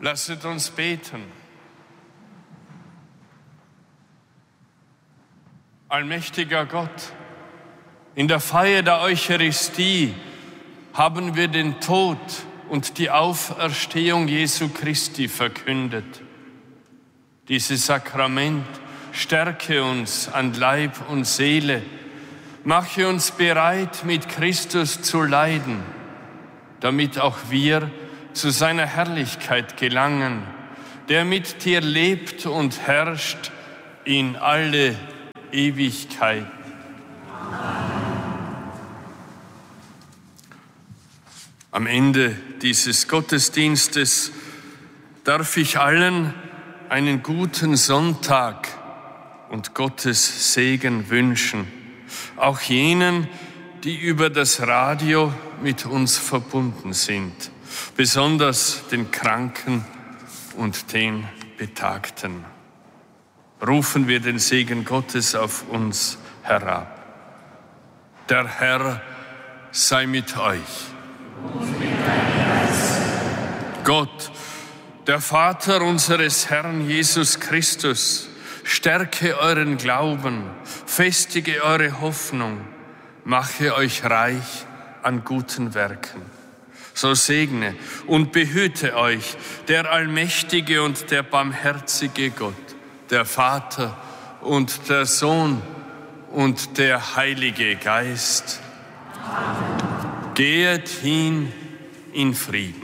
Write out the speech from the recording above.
Lasset uns beten. Allmächtiger Gott, in der Feier der Eucharistie haben wir den Tod und die Auferstehung Jesu Christi verkündet. Dieses Sakrament stärke uns an Leib und Seele, mache uns bereit, mit Christus zu leiden, damit auch wir zu seiner Herrlichkeit gelangen, der mit dir lebt und herrscht in alle Ewigkeit. Am Ende dieses Gottesdienstes darf ich allen einen guten Sonntag und Gottes Segen wünschen, auch jenen, die über das Radio mit uns verbunden sind, besonders den Kranken und den Betagten. Rufen wir den Segen Gottes auf uns herab. Der Herr sei mit euch. Und mit deinem Geist. Gott, der Vater unseres Herrn Jesus Christus, stärke euren Glauben, festige eure Hoffnung, mache euch reich an guten Werken. So segne und behüte euch der allmächtige und der barmherzige Gott, der Vater und der Sohn und der Heilige Geist. Amen. Gehet hin in Frieden.